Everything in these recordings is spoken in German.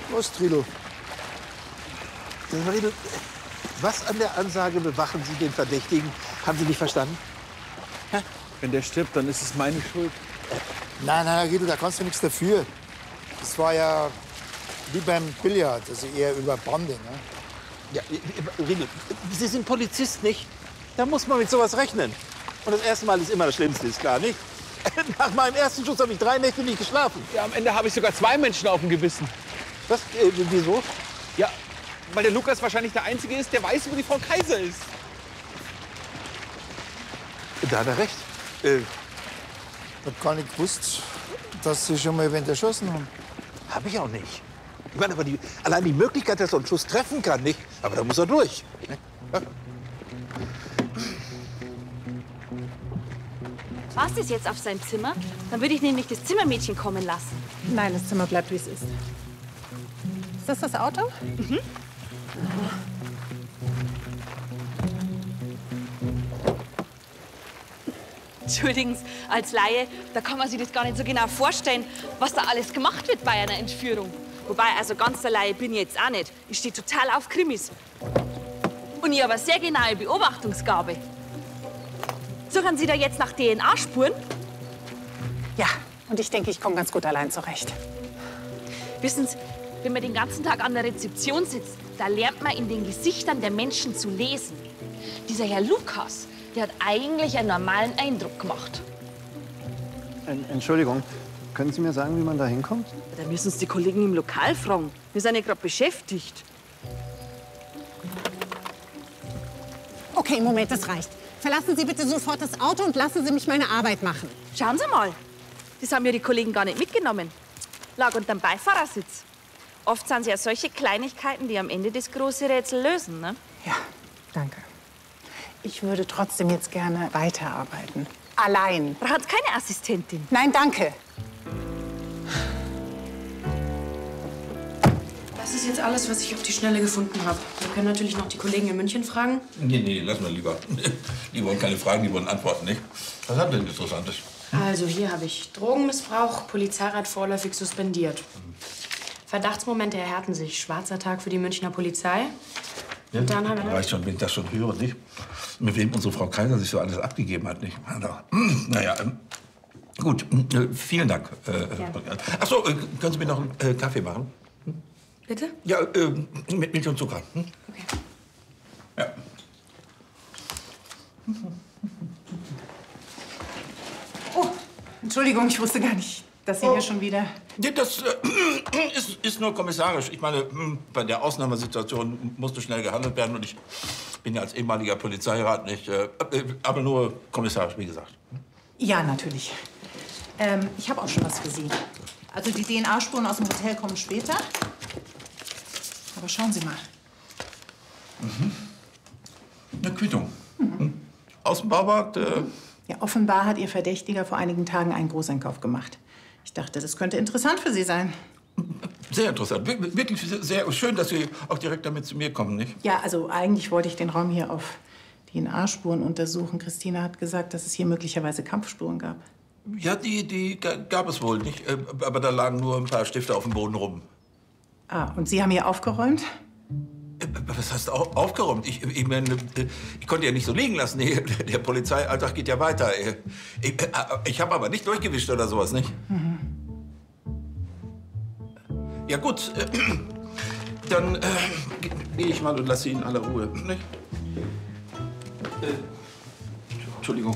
Prost, Trilo. Was an der Ansage bewachen Sie den Verdächtigen? Haben Sie nicht verstanden? Hä? Wenn der stirbt, dann ist es meine Schuld. Nein, Guido, da kannst du nichts dafür. Das war ja wie beim Billard, also eher über Bande. Ne? Ja, Riedel, Sie sind Polizist, nicht? Da muss man mit sowas rechnen. Und das erste Mal ist immer das Schlimmste, ist klar, nicht? Nach meinem ersten Schuss habe ich 3 Nächte nicht geschlafen. Ja, am Ende habe ich sogar 2 Menschen auf dem Gewissen. Was? Wieso? Ja, weil der Lukas wahrscheinlich der Einzige ist, der weiß, wo die Frau Kaiser ist. Da hat er recht. Ich hab gar nicht gewusst, dass Sie schon mal wen erschossen haben. Hab ich auch nicht. Ich meine, aber allein die Möglichkeit, dass er einen Schuss treffen kann, nicht? Aber da muss er durch. Ja. Warst das jetzt auf sein Zimmer? Dann würde ich nämlich das Zimmermädchen kommen lassen. Nein, das Zimmer bleibt, wie es ist. Ist das das Auto? Mhm. Entschuldigen Sie, als Laie, da kann man sich das gar nicht so genau vorstellen, was da alles gemacht wird bei einer Entführung. Wobei, also ganz der Laie bin ich jetzt auch nicht. Ich stehe total auf Krimis. Und ich habe eine sehr genaue Beobachtungsgabe. Suchen Sie da jetzt nach DNA-Spuren? Ja, und ich denke, ich komme ganz gut allein zurecht. Wissen Sie, wenn man den ganzen Tag an der Rezeption sitzt, da lernt man in den Gesichtern der Menschen zu lesen. Dieser Herr Lukas, der hat eigentlich einen normalen Eindruck gemacht. Entschuldigung, können Sie mir sagen, wie man da hinkommt? Da müssen Sie die Kollegen im Lokal fragen. Wir sind ja gerade beschäftigt. Okay, Moment, das reicht. Verlassen Sie bitte sofort das Auto und lassen Sie mich meine Arbeit machen. Schauen Sie mal. Das haben ja die Kollegen gar nicht mitgenommen. Lag unterm Beifahrersitz. Oft sind es ja solche Kleinigkeiten, die am Ende das große Rätsel lösen, ne? Ja, danke. Ich würde trotzdem jetzt gerne weiterarbeiten. Allein. Braucht keine Assistentin. Nein, danke. Das ist jetzt alles, was ich auf die Schnelle gefunden habe. Wir können natürlich noch die Kollegen in München fragen. Nee, lass mal lieber. Die wollen keine Fragen, die wollen Antworten, nicht? Was haben denn Interessantes? Also, hier habe ich Drogenmissbrauch, Polizeirat vorläufig suspendiert. Verdachtsmomente erhärten sich. Schwarzer Tag für die Münchner Polizei. Ja, und dann haben wir... Reicht schon, wenn ich das schon höre, nicht? Mit wem unsere Frau Kaiser sich so alles abgegeben hat, nicht? Naja, gut. Vielen Dank. Ach so, können Sie mir noch einen Kaffee machen? Bitte? Ja, mit Milch und Zucker. Hm? Okay. Ja. Oh, Entschuldigung, ich wusste gar nicht, dass Sie hier schon wieder... Nee, das ist nur kommissarisch. Ich meine, bei der Ausnahmesituation musste schnell gehandelt werden. Und ich bin ja als ehemaliger Polizeirat nicht, aber nur kommissarisch, wie gesagt. Ja, natürlich. Ich habe auch schon was für Sie. Also die DNA-Spuren aus dem Hotel kommen später. Aber schauen Sie mal. Eine Quittung. Aus dem Baumarkt. Ja, offenbar hat Ihr Verdächtiger vor einigen Tagen einen Großeinkauf gemacht. Ich dachte, das könnte interessant für Sie sein. Sehr interessant. Wirklich sehr schön, dass Sie auch direkt damit zu mir kommen, nicht? Ja, also eigentlich wollte ich den Raum hier auf DNA-Spuren untersuchen. Christina hat gesagt, dass es hier möglicherweise Kampfspuren gab. Ja, die gab es wohl nicht. Aber da lagen nur ein paar Stifte auf dem Boden rum. Ah, und Sie haben hier aufgeräumt? Was heißt aufgeräumt? Ich meine, ich konnte ja nicht so liegen lassen. Der Polizeialltag geht ja weiter. Ich habe aber nicht durchgewischt oder sowas, nicht? Mhm. Ja gut, dann gehe ich mal und lasse Sie in aller Ruhe, nicht? Entschuldigung.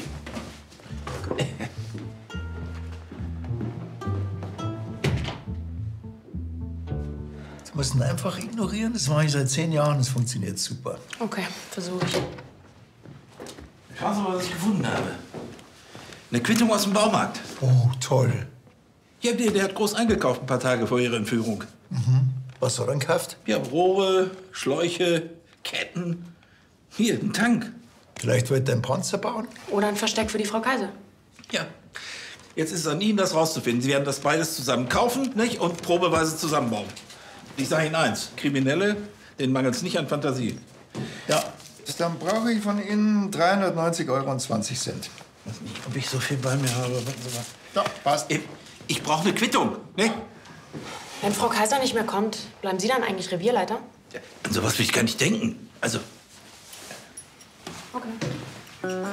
Sie müssen einfach ignorieren. Das mache ich seit 10 Jahren. Das funktioniert super. Okay, versuche ich. Schauen Sie mal, was ich gefunden habe. Eine Quittung aus dem Baumarkt. Oh, toll. Ja, der hat groß eingekauft ein paar Tage vor Ihrer Entführung. Was hat er denn gekauft? Ja, Rohre, Schläuche, Ketten. Hier, ein Tank. Vielleicht wollte er einen Panzer bauen? Oder ein Versteck für die Frau Kaiser. Ja. Jetzt ist es an Ihnen, das rauszufinden. Sie werden das beides zusammen kaufen, nicht? Und probeweise zusammenbauen. Ich sage Ihnen eins, Kriminelle, denen mangelt es nicht an Fantasie. Ja. Dann brauche ich von Ihnen 390,20 €. Ich weiß nicht, ob ich so viel bei mir habe. Warten Sie mal. Ja, passt. Ich brauche eine Quittung, ne? Wenn Frau Kaiser nicht mehr kommt, bleiben Sie dann eigentlich Revierleiter? Ja, an sowas will ich gar nicht denken. Also. Okay.